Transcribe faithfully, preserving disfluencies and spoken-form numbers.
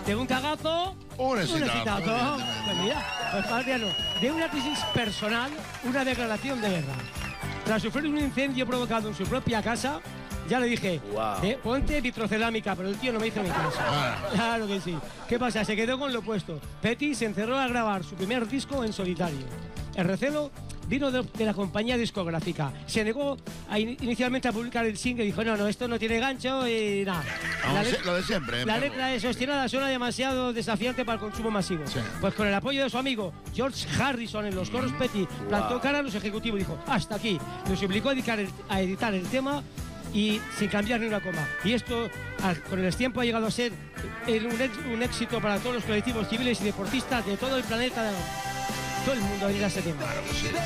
de un cagazo, un exitazo. Pues mira, pues Adriano, de una crisis personal, una declaración de guerra. Tras sufrir un incendio provocado en su propia casa, ya le dije, wow. eh, ponte vitrocerámica, pero el tío no me hizo ni caso. Ah. Claro que sí. ¿Qué pasa? Se quedó con lo opuesto. Petty se encerró a grabar su primer disco en solitario. El recelo vino de, de la compañía discográfica. Se negó a in, inicialmente a publicar el single y dijo, no, no, esto no tiene gancho y nada. La le, lo de siempre. La letra es obstinada, suena demasiado desafiante para el consumo masivo. Sí. Pues con el apoyo de su amigo George Harrison en los coros, Petty plantó wow. cara a los ejecutivos y dijo, hasta aquí. Los obligó a editar el, a editar el tema y sin cambiar ni una coma. Y esto, con el tiempo, ha llegado a ser un, un éxito para todos los colectivos civiles y deportistas de todo el planeta. Todo el mundo a ir a ese tema. Claro que sí.